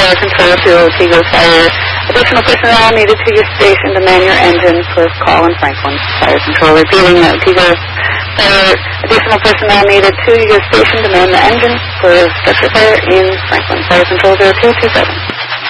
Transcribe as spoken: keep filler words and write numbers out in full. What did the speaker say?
Fire Control to Otsego Fire. Additional personnel needed to your station to man your engine for call in Franklin. Fire Control repeating that Otsego Fire. Additional personnel needed to your station to man the engine for structure fire in Franklin. Fire Control zero two two seven.